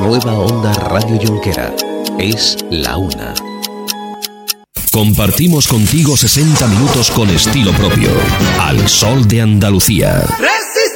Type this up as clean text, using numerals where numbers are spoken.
Nueva Onda Radio Jonquera. Es la una. Compartimos contigo 60 minutos con estilo propio. Al sol de Andalucía. ¡Resiste!